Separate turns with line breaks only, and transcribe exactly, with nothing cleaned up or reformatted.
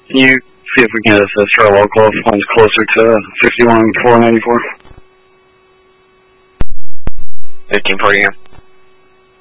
Can you see if we can assist our local if one's closer to fifty-one four ninety-four?
fifteen forty again.